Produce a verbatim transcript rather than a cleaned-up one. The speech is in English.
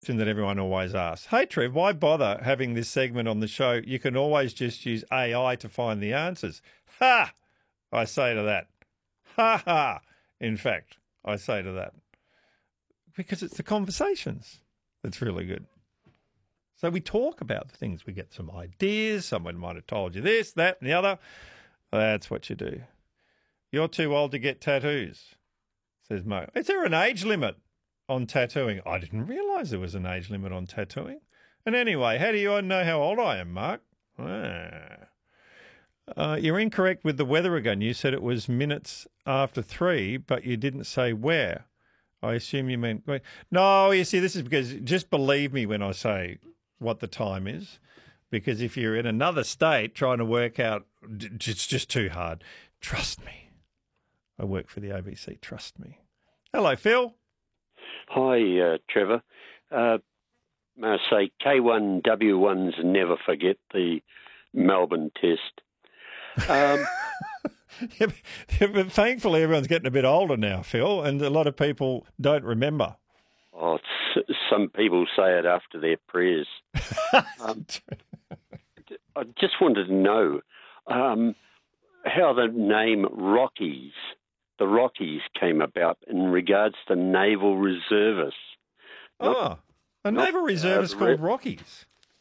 question that everyone always asks. Hey, Trev, why bother having this segment on the show? You can always just use A I to find the answers. Ha! I say to that. Ha ha! In fact, I say to that. Because it's the conversations that's really good. So we talk about the things. We get some ideas. Someone might have told you this, that, and the other. That's what you do. You're too old to get tattoos, says Mo. Is there an age limit on tattooing? I didn't realise there was an age limit on tattooing. And anyway, how do you know how old I am, Mark? Ah. Uh, you're incorrect with the weather again. You said it was minutes after three, but you didn't say where. I assume you meant... No, you see, this is because just believe me when I say what the time is, because if you're in another state trying to work out, it's just too hard. Trust me. I work for the A B C. Trust me. Hello, Phil. Hi, uh, Trevor. Uh, may I say K one W ones never forget the Melbourne test. Um, yeah, but, yeah, but thankfully everyone's getting a bit older now, Phil, and a lot of people don't remember. Oh, some people say it after their prayers. um, I just wanted to know um, how the name Rockies, the Rockies came about in regards to naval reservists. Not, oh, a naval reservist uh, called Rockies.